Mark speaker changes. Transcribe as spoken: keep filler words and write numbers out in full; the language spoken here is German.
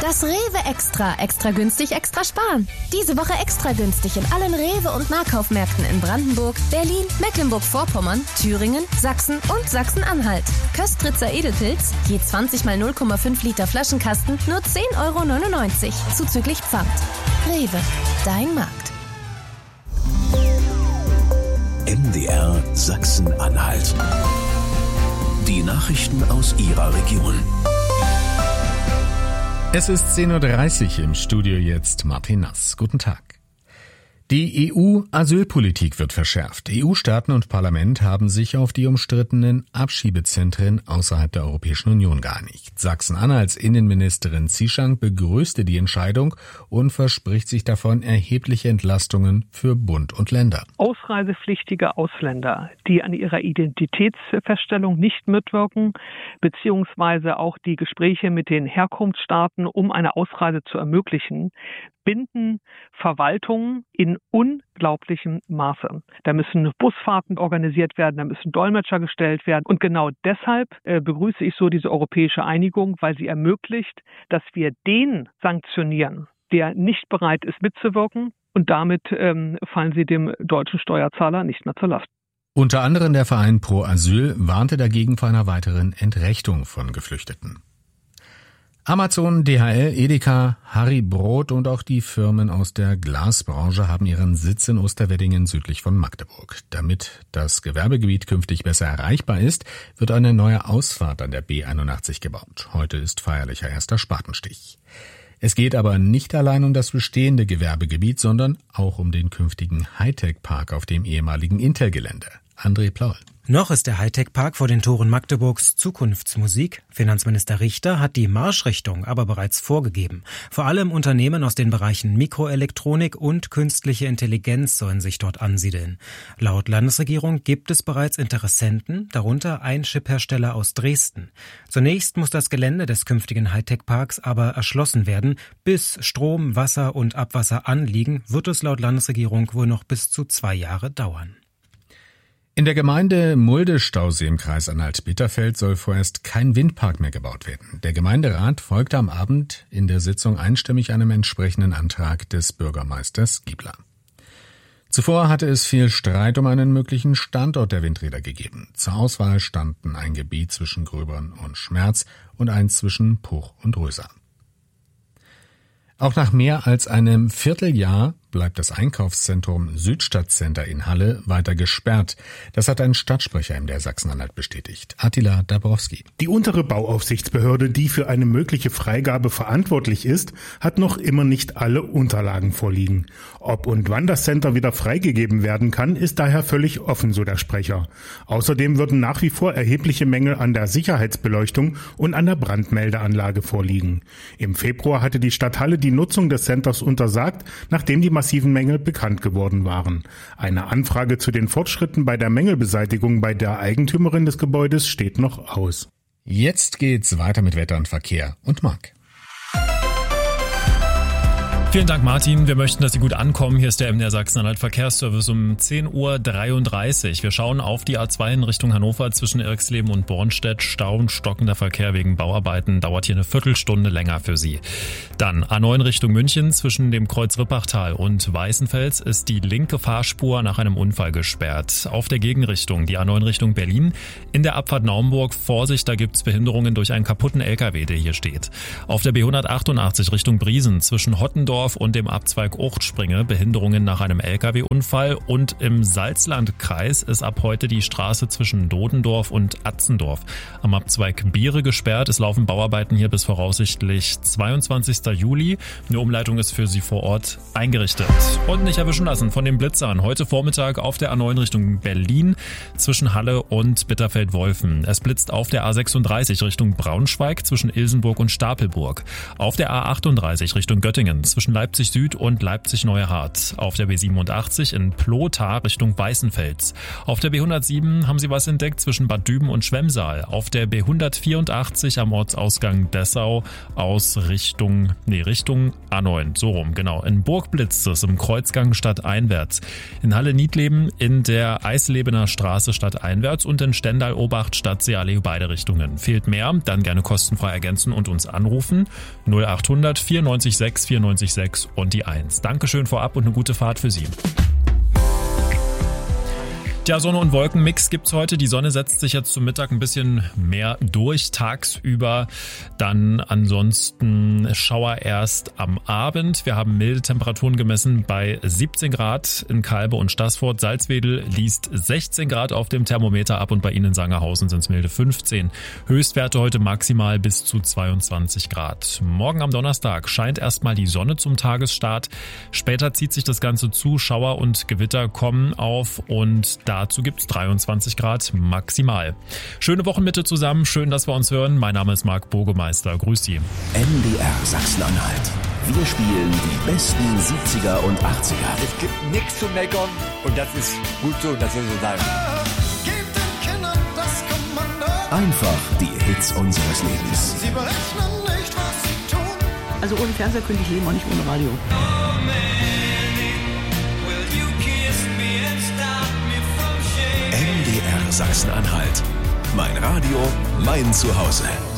Speaker 1: Das Rewe Extra. Extra günstig, extra sparen. Diese Woche extra günstig in allen Rewe- und Nahkaufmärkten in Brandenburg, Berlin, Mecklenburg-Vorpommern, Thüringen, Sachsen und Sachsen-Anhalt. Köstritzer Edelpilz, je zwanzig mal null Komma fünf Liter Flaschenkasten, nur zehn Euro neunundneunzig, zuzüglich Pfand. Rewe, dein Markt.
Speaker 2: M D R Sachsen-Anhalt. Die Nachrichten aus Ihrer Region.
Speaker 3: Es ist zehn Uhr dreißig, im Studio jetzt Martin Nass. Guten Tag. Die E U-Asylpolitik wird verschärft. E U-Staaten und Parlament haben sich auf die umstrittenen Abschiebezentren außerhalb der Europäischen Union geeinigt. Sachsen-Anhalts Innenministerin Zieschank begrüßte die Entscheidung und verspricht sich davon erhebliche Entlastungen für Bund und Länder.
Speaker 4: Ausreisepflichtige Ausländer, die an ihrer Identitätsfeststellung nicht mitwirken, beziehungsweise auch die Gespräche mit den Herkunftsstaaten, um eine Ausreise zu ermöglichen, binden Verwaltungen in unglaublichem Maße. Da müssen Busfahrten organisiert werden, da müssen Dolmetscher gestellt werden. Und genau deshalb äh, begrüße ich so diese europäische Einigung, weil sie ermöglicht, dass wir den sanktionieren, der nicht bereit ist mitzuwirken. Und damit ähm, fallen sie dem deutschen Steuerzahler nicht mehr zur Last.
Speaker 3: Unter anderem der Verein Pro Asyl warnte dagegen vor einer weiteren Entrechtung von Geflüchteten. Amazon, D H L, Edeka, Harry Brot und auch die Firmen aus der Glasbranche haben ihren Sitz in Osterweddingen südlich von Magdeburg. Damit das Gewerbegebiet künftig besser erreichbar ist, wird eine neue Ausfahrt an der B einundachtzig gebaut. Heute ist feierlicher erster Spatenstich. Es geht aber nicht allein um das bestehende Gewerbegebiet, sondern auch um den künftigen Hightech-Park auf dem ehemaligen Intel-Gelände. André Plaul.
Speaker 5: Noch ist der Hightech-Park vor den Toren Magdeburgs Zukunftsmusik. Finanzminister Richter hat die Marschrichtung aber bereits vorgegeben. Vor allem Unternehmen aus den Bereichen Mikroelektronik und künstliche Intelligenz sollen sich dort ansiedeln. Laut Landesregierung gibt es bereits Interessenten, darunter ein Chiphersteller aus Dresden. Zunächst muss das Gelände des künftigen Hightech-Parks aber erschlossen werden. Bis Strom, Wasser und Abwasser anliegen, wird es laut Landesregierung wohl noch bis zu zwei Jahre dauern.
Speaker 3: In der Gemeinde Mulde-Stausee im Kreis Anhalt-Bitterfeld soll vorerst kein Windpark mehr gebaut werden. Der Gemeinderat folgte am Abend in der Sitzung einstimmig einem entsprechenden Antrag des Bürgermeisters Giebler. Zuvor hatte es viel Streit um einen möglichen Standort der Windräder gegeben. Zur Auswahl standen ein Gebiet zwischen Gröbern und Schmerz und eins zwischen Puch und Röser. Auch nach mehr als einem Vierteljahr bleibt das Einkaufszentrum Südstadtcenter in Halle weiter gesperrt. Das hat ein Stadtsprecher in der Sachsen-Anhalt bestätigt. Attila Dabrowski.
Speaker 6: Die untere Bauaufsichtsbehörde, die für eine mögliche Freigabe verantwortlich ist, hat noch immer nicht alle Unterlagen vorliegen. Ob und wann das Center wieder freigegeben werden kann, ist daher völlig offen, so der Sprecher. Außerdem würden nach wie vor erhebliche Mängel an der Sicherheitsbeleuchtung und an der Brandmeldeanlage vorliegen. Im Februar hatte die Stadt Halle die Nutzung des Centers untersagt, nachdem die massiven Mängel bekannt geworden waren. Eine Anfrage zu den Fortschritten bei der Mängelbeseitigung bei der Eigentümerin des Gebäudes steht noch aus.
Speaker 3: Jetzt geht's weiter mit Wetter und Verkehr und Marc.
Speaker 7: Vielen Dank, Martin. Wir möchten, dass Sie gut ankommen. Hier ist der M D R Sachsen-Anhalt Verkehrsservice um zehn Uhr dreiunddreißig. Wir schauen auf die A zwei in Richtung Hannover zwischen Irxleben und Bornstedt. Stau und stockender Verkehr wegen Bauarbeiten dauert hier eine Viertelstunde länger für Sie. Dann A neun Richtung München zwischen dem Kreuz Rippachtal und Weißenfels ist die linke Fahrspur nach einem Unfall gesperrt. Auf der Gegenrichtung die A neun Richtung Berlin. In der Abfahrt Naumburg Vorsicht, da gibt's Behinderungen durch einen kaputten L K W, der hier steht. Auf der B hundertachtundachtzig Richtung Briesen zwischen Hottendorf und dem Abzweig Uchtspringe Behinderungen nach einem L K W-Unfall und im Salzlandkreis ist ab heute die Straße zwischen Dodendorf und Atzendorf am Abzweig Biere gesperrt. Es laufen Bauarbeiten hier bis voraussichtlich zweiundzwanzigsten Juli. Eine Umleitung ist für Sie vor Ort eingerichtet. Und nicht erwischen lassen von den Blitzern. Heute Vormittag auf der A neun Richtung Berlin zwischen Halle und Bitterfeld-Wolfen. Es blitzt auf der A sechsunddreißig Richtung Braunschweig zwischen Ilsenburg und Stapelburg. Auf der A achtunddreißig Richtung Göttingen zwischen zwischen Leipzig Süd und Leipzig Neue Hart. Auf der B siebenundachtzig in Plothar Richtung Weißenfels. Auf der B hundertsieben haben Sie was entdeckt zwischen Bad Düben und Schwemmsaal. Auf der B hundertvierundachtzig am Ortsausgang Dessau aus Richtung, nee, Richtung A neun, so rum, genau. In Burg blitzt es im Kreuzgang stadteinwärts. In Halle-Niedleben in der Eislebener Straße stadteinwärts und in Stendal-Obacht Stadtseeallee beide Richtungen. Fehlt mehr? Dann gerne kostenfrei ergänzen und uns anrufen. null achthundert vierundneunzig sechs vierundneunzig sechs und die eins. Dankeschön vorab und eine gute Fahrt für Sie. Ja, Sonne- und Wolkenmix gibt's heute. Die Sonne setzt sich jetzt zum Mittag ein bisschen mehr durch, tagsüber. Dann ansonsten Schauer erst am Abend. Wir haben milde Temperaturen gemessen bei siebzehn Grad in Kalbe und Staßfurt. Salzwedel liest sechzehn Grad auf dem Thermometer ab und bei Ihnen in Sangerhausen sind es milde fünfzehn. Höchstwerte heute maximal bis zu zweiundzwanzig Grad. Morgen am Donnerstag scheint erstmal die Sonne zum Tagesstart. Später zieht sich das Ganze zu. Schauer und Gewitter kommen auf und da Dazu gibt's dreiundzwanzig Grad maximal. Schöne Wochenmitte zusammen, schön, dass wir uns hören. Mein Name ist Marc Burgemeister, grüß Sie.
Speaker 2: M D R Sachsen-Anhalt. Wir spielen die besten siebziger und achtziger.
Speaker 8: Es gibt nichts zu meckern und das ist gut so, das soll so sein.
Speaker 2: Einfach die Hits unseres Lebens.
Speaker 9: Sie berechnen nicht, was sie tun. Also ohne Fernseher könnte ich leben, auch nicht ohne Radio.
Speaker 2: M D R Sachsen-Anhalt. Mein Radio, mein Zuhause.